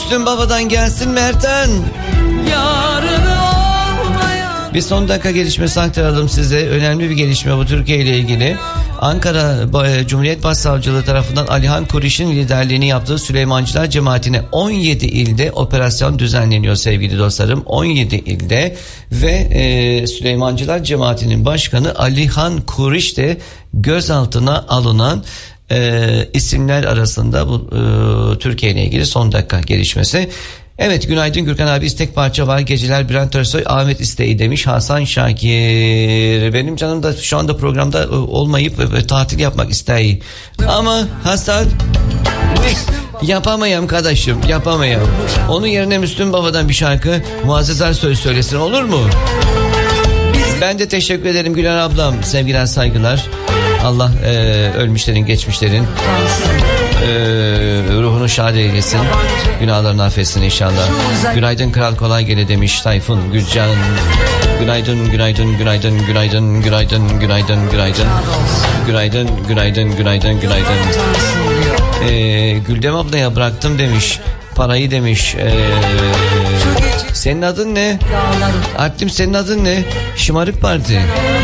Müslüm Baba'dan gelsin Mertan. Bir son dakika gelişmesi aktaralım size. Önemli bir gelişme bu Türkiye ile ilgili. Ankara Cumhuriyet Başsavcılığı tarafından Alihan Kuriş'in liderliğini yaptığı Süleymancılar Cemaati'ne 17 ilde operasyon düzenleniyor sevgili dostlarım. 17 ilde ve Süleymancılar Cemaati'nin başkanı Alihan Kuriş de gözaltına alınan isimler arasında bu Türkiye ile ilgili son dakika gelişmesi. Evet, günaydın Gürkan abi, istek parça var. Geceler Bülent Ersoy, Ahmet isteği demiş Hasan Şakir. Benim canım da şu anda programda olmayıp tatil yapmak isteği. Ama Hasan yapamayam kardeşim, yapamayam. Onun yerine Müslüm Baba'dan bir şarkı Muazzez Ersoy söylesin, olur mu? Ben de teşekkür ederim Gülen ablam. Sevgiler, saygılar. Allah ölmüşlerin, geçmişlerin ruhunu şad eylesin. Günahlarını affetsin inşallah. Günaydın kral, kolay gele demiş Tayfun Gülcan. Günaydın, günaydın, günaydın, günaydın, günaydın, günaydın, günaydın. Günaydın, günaydın, günaydın, günaydın. Güldem ablaya bıraktım demiş. Parayı demiş. Senin adın ne? Alp'tim, senin adın ne? Şımarık Parti.